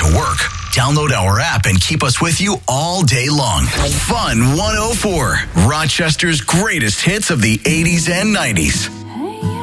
to work, download our app and keep us with you all day long. Fun 104, Rochester's greatest hits of the 80s and 90s.